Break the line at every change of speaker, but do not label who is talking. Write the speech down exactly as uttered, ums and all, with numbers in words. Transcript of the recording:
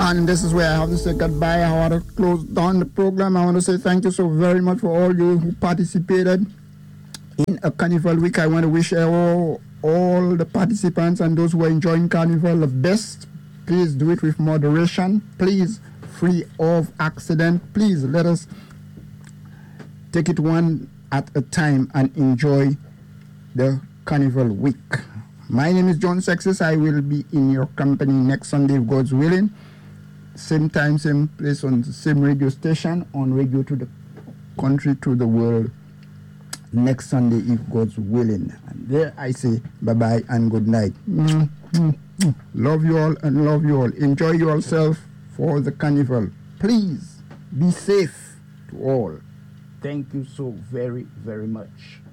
And this is where I have to say goodbye. I want to close down the program. I want to say thank you so very much for all you who participated in a Carnival week. I want to wish all, all the participants and those who are enjoying Carnival the best. Please do it with moderation. Please, free of accident. Please let us take it one at a time and enjoy the Carnival week. My name is John Sexes. I will be in your company next Sunday if God's willing. Same time, same place on the same radio station, on radio to the country, to the world, next Sunday if God's willing. And there I say bye-bye and good night. Mm-hmm. Love you all and love you all. Enjoy yourself for the Carnival. Please be safe to all. Thank you so very, very much.